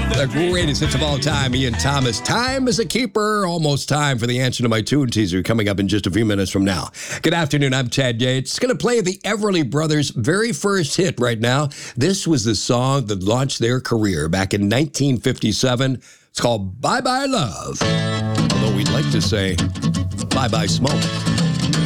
The greatest hits of all time, Ian Thomas. Time is a keeper. Almost time for the answer to my tune teaser coming up in just a few minutes from now. Good afternoon, I'm Chad Yates. Going to play the Everly Brothers' very first hit right now. This was the song that launched their career back in 1957. It's called Bye Bye Love. Although we'd like to say Bye Bye Smoke.